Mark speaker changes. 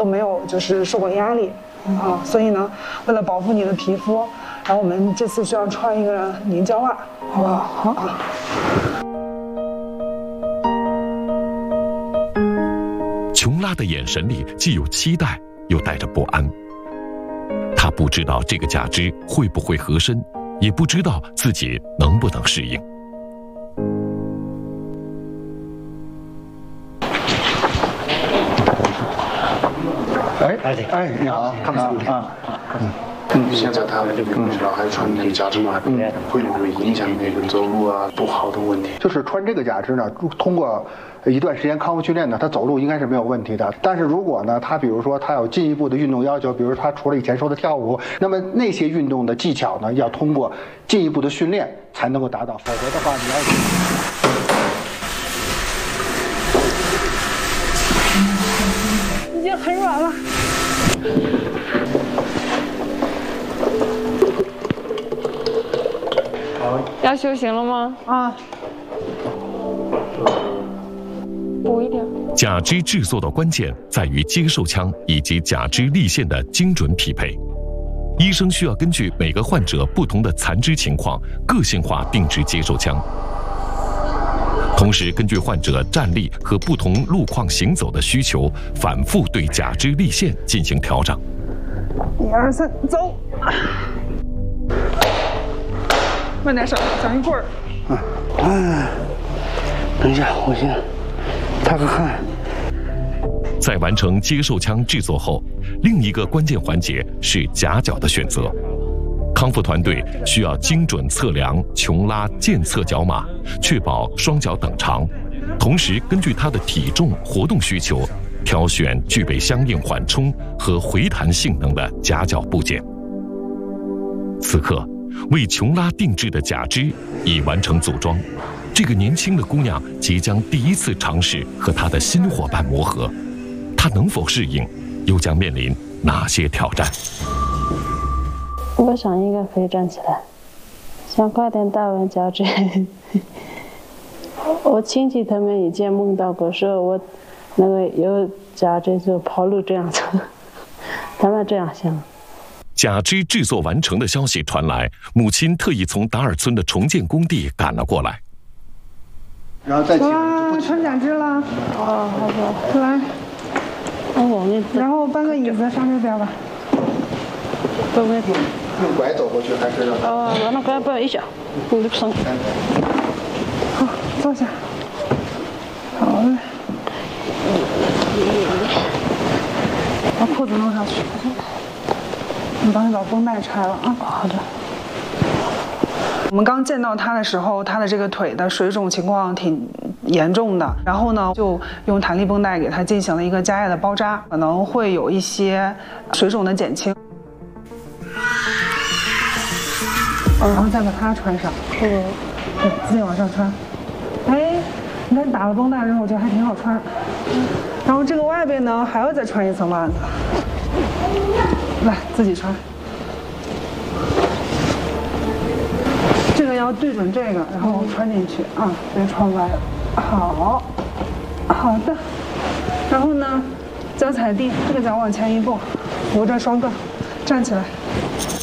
Speaker 1: 都没有就是受过压力啊，所以呢，为了保护你的皮肤，然后我们这次需要穿一个凝胶袜，好不好？好啊。
Speaker 2: 琼拉的眼神里既有期待，又带着不安。她不知道这个假肢会不会合身，也不知道自己能不能适应。
Speaker 3: 哎，你好，看不出啊。
Speaker 4: 现在他小孩穿那个假肢嘛，会不会影响那个走路啊不好的问题？
Speaker 3: 就是穿这个假肢呢，通过一段时间康复训练呢，他走路应该是没有问题的。但是如果呢，他比如说他有进一步的运动要求，比如他除了以前说的跳舞，那么那些运动的技巧呢，要通过进一步的训练才能够达到，否则的话你要。
Speaker 1: 已经很软了。
Speaker 5: 要修行了吗？
Speaker 1: 啊，
Speaker 5: 补一点。
Speaker 2: 假肢制作的关键在于接受枪以及假肢立线的精准匹配。医生需要根据每个患者不同的残肢情况，个性化定制接受枪。同时，根据患者站立和不同路况行走的需求，反复对假肢立线进行调整。
Speaker 1: 1、2、3，走！慢点手，长一棍儿。
Speaker 3: 等一下，我先擦个汗。
Speaker 2: 在完成接受枪制作后，另一个关键环节是夹脚的选择。康复团队需要精准测量琼拉健侧脚码，确保双脚等长，同时根据他的体重、活动需求，挑选具备相应缓冲和回弹性能的夹脚部件。此刻，为琼拉定制的假肢已完成组装，这个年轻的姑娘即将第一次尝试和她的新伙伴磨合，她能否适应，又将面临哪些挑战？
Speaker 6: 我想应该可以站起来，想快点戴完假肢。我亲戚他们以前梦到过，说我那个有假肢就跑路这样子，他们这样想。
Speaker 2: 假肢制作完成的消息传来，母亲特意从达尔村的重建工地赶了过来。
Speaker 3: 然后再起来。
Speaker 1: 哇，穿假肢了。
Speaker 6: 哦，好的。
Speaker 1: 来，
Speaker 6: 我们
Speaker 1: 然后搬个椅子上这边吧。
Speaker 6: 都没停。
Speaker 3: 用拐走过去还是让？
Speaker 6: 让那拐不一下，你就上。
Speaker 1: 好，坐下。好嘞。把裤子弄上去。你帮你把绷带拆了啊。
Speaker 6: 好的。
Speaker 1: 我们刚见到他的时候，他的这个腿的水肿情况挺严重的，然后呢，就用弹力绷带给他进行了一个加压的包扎，可能会有一些水肿的减轻。然后再把它穿上，对，自己往上穿。哎，你看打了绷带之后，我觉得还挺好穿。然后这个外边呢，还要再穿一层袜子。来，自己穿。这个要对准这个，然后穿进去啊，别穿歪了。好，好的。然后呢，脚踩地，这个脚往前一步，扶着双杠，站起来。